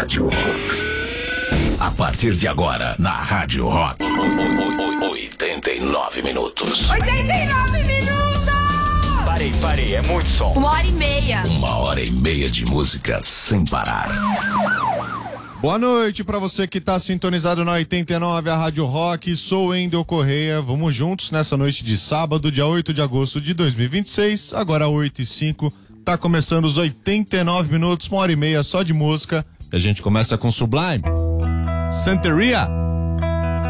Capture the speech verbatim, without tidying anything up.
Rádio Rock. A partir de agora, na Rádio Rock, oitenta e nove minutos. oitenta e nove minutos! Parei, parei, é muito som. Uma hora e meia. Uma hora e meia de música sem parar. Boa noite pra você que tá sintonizado na oitenta e nove, a Rádio Rock. Sou Wendel Correia. Vamos juntos nessa noite de sábado, dia oito de agosto de dois mil e vinte e seis. Agora oito e cinco. Tá começando os oitenta e nove minutos, uma hora e meia só de música. A gente começa com Sublime, Santeria.